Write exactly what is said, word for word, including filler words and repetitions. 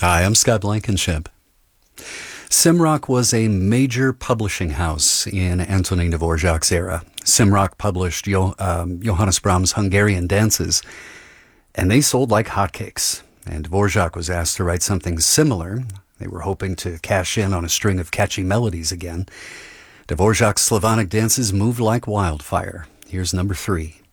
Hi, I'm Scott Blankenship. Simrock was a major publishing house in Antonin Dvorak's era. Simrock published jo- um, Johannes Brahms' Hungarian dances, and they sold like hotcakes. And Dvorak was asked to write something similar. They were hoping to cash in on a string of catchy melodies again. Dvorak's Slavonic dances moved like wildfire. Here's number three.